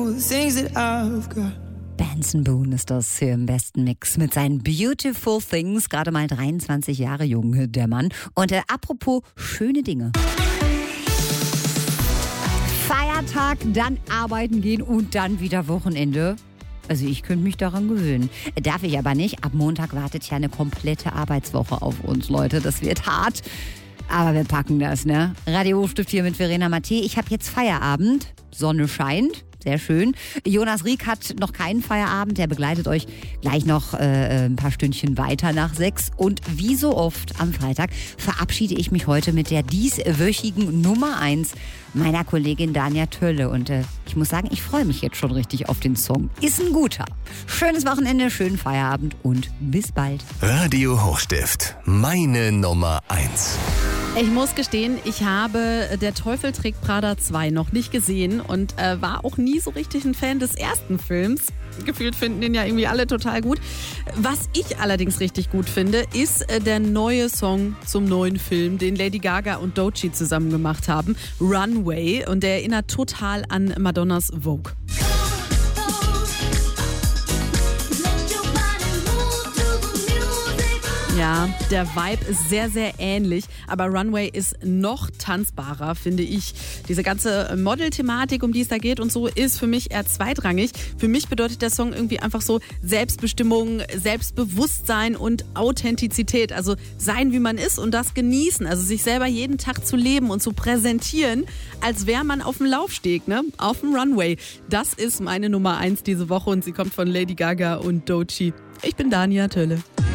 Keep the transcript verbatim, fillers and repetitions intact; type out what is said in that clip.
Benson Boone ist das hier im besten Mix mit seinen Beautiful Things. Gerade mal dreiundzwanzig Jahre jung, der Mann. Und äh, apropos schöne Dinge. Feiertag, dann arbeiten gehen und dann wieder Wochenende. Also ich könnte mich daran gewöhnen. Darf ich aber nicht. Ab Montag wartet ja eine komplette Arbeitswoche auf uns, Leute. Das wird hart. Aber wir packen das, ne? Radio Hochstift hier mit Verena Matthä. Ich habe jetzt Feierabend. Sonne scheint. Sehr schön. Jonas Rieck hat noch keinen Feierabend. Der begleitet euch gleich noch äh, ein paar Stündchen weiter nach sechs. Und wie so oft am Freitag verabschiede ich mich heute mit der dieswöchigen Nummer eins meiner Kollegin Dania Tölle. Und äh, ich muss sagen, ich freue mich jetzt schon richtig auf den Song. Ist ein guter. Schönes Wochenende, schönen Feierabend und bis bald. Radio Hochstift, meine Nummer eins. Ich muss gestehen, ich habe Der Teufel trägt Prada zwei noch nicht gesehen und äh, war auch nie so richtig ein Fan des ersten Films. Gefühlt finden den ja irgendwie alle total gut. Was ich allerdings richtig gut finde, ist äh, der neue Song zum neuen Film, den Lady Gaga und Doechii zusammen gemacht haben, Runway. Und der erinnert total an Madonnas Vogue. Ja, der Vibe ist sehr, sehr ähnlich, aber Runway ist noch tanzbarer, finde ich. Diese ganze Model-Thematik, um die es da geht und so, ist für mich eher zweitrangig. Für mich bedeutet der Song irgendwie einfach so Selbstbestimmung, Selbstbewusstsein und Authentizität. Also sein, wie man ist und das genießen. Also sich selber jeden Tag zu leben und zu präsentieren, als wäre man auf dem Laufsteg, ne? Auf dem Runway. Das ist meine Nummer eins diese Woche und sie kommt von Lady Gaga und Doechii. Ich bin Dania Tölle.